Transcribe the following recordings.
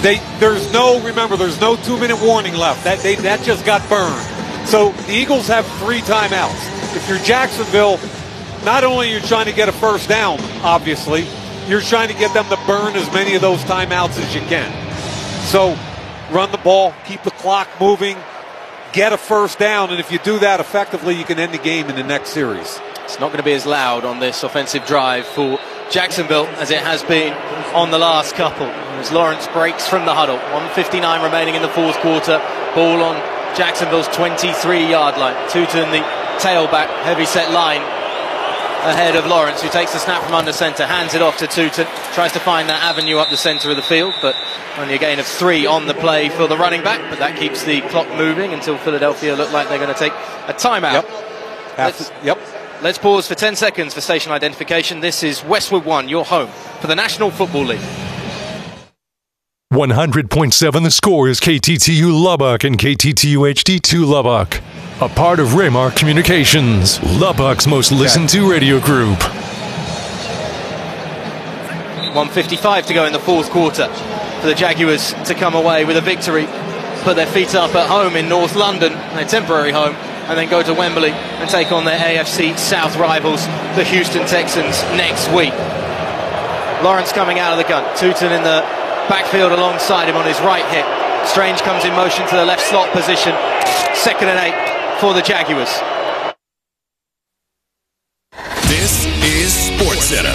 there's no 2-minute warning left. That just got burned. So the Eagles have 3 timeouts. If you're Jacksonville, not only are you trying to get a first down, obviously, you're trying to get them to burn as many of those timeouts as you can. So run the ball, keep the clock moving, get a first down, and if you do that effectively, you can end the game in the next series. It's not going to be as loud on this offensive drive for Jacksonville as it has been on the last couple. As Lawrence breaks from the huddle, 1:59 remaining in the fourth quarter. Ball on Jacksonville's 23-yard line. Tootin, the tailback, heavy-set line ahead of Lawrence, who takes the snap from under center, hands it off to Tootin, tries to find that avenue up the center of the field, but only a gain of 3 on the play for the running back, but that keeps the clock moving until Philadelphia look like they're going to take a timeout. Let's pause for 10 seconds for station identification. This is Westwood One, your home for the National Football League. 100.7 The Score is KTTU Lubbock and KTTU HD2 Lubbock. A part of Raymar Communications, Lubbock's most listened to radio group. 1:55 to go in the fourth quarter for the Jaguars to come away with a victory, put their feet up at home in North London, their temporary home, and then go to Wembley and take on their AFC South rivals, the Houston Texans, next week. Lawrence coming out of the gun, Tootin in the backfield alongside him on his right hip. Strange comes in motion to the left slot position. 2nd and 8 for the Jaguars. This is SportsCenter.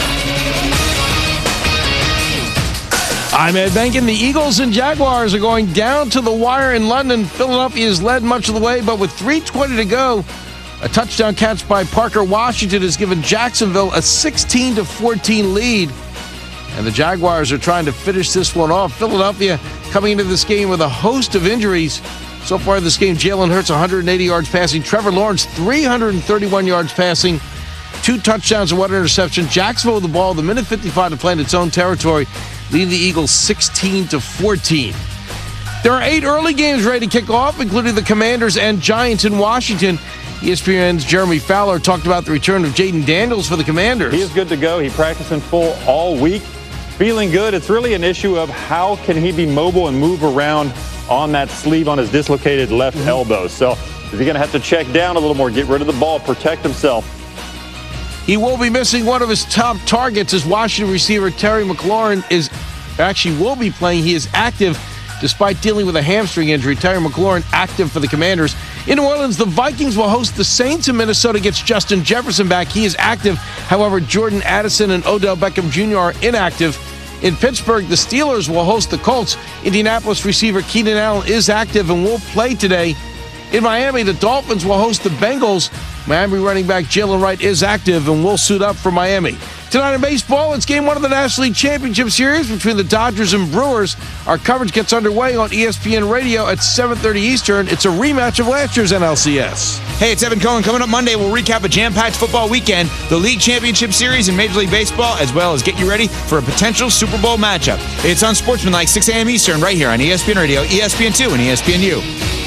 I'm Ed Benkin. The Eagles and Jaguars are going down to the wire in London. Philadelphia has led much of the way, but with 3:20 to go, a touchdown catch by Parker Washington has given Jacksonville a 16-14 lead. And the Jaguars are trying to finish this one off. Philadelphia coming into this game with a host of injuries. So far in this game, Jalen Hurts 180 yards passing. Trevor Lawrence 331 yards passing. 2 touchdowns and 1 interception. Jacksonville with the ball, the minute 55 to play in its own territory, leading the Eagles 16-14. There are 8 early games ready to kick off, including the Commanders and Giants in Washington. ESPN's Jeremy Fowler talked about the return of Jaden Daniels for the Commanders. He is good to go. He practiced in full all week. Feeling good. It's really an issue of how can he be mobile and move around on that sleeve on his dislocated left elbow. So is he going to have to check down a little more, get rid of the ball, protect himself? He will be missing one of his top targets as Washington receiver Terry McLaurin will be playing. He is active despite dealing with a hamstring injury. Terry McLaurin active for the Commanders. In New Orleans, the Vikings will host the Saints, and Minnesota gets Justin Jefferson back. He is active. However, Jordan Addison and Odell Beckham Jr. are inactive. In Pittsburgh, the Steelers will host the Colts. Indianapolis receiver Keenan Allen is active and will play today. In Miami, the Dolphins will host the Bengals. Miami running back Jalen Wright is active and will suit up for Miami. Tonight in baseball, it's Game 1 of the National League Championship Series between the Dodgers and Brewers. Our coverage gets underway on ESPN Radio at 7:30 Eastern. It's a rematch of last year's NLCS. Hey, it's Evan Cohen. Coming up Monday, we'll recap a jam-packed football weekend, the League Championship Series in Major League Baseball, as well as get you ready for a potential Super Bowl matchup. It's on Sportsmanlike, 6 a.m. Eastern, right here on ESPN Radio, ESPN2, and ESPNU.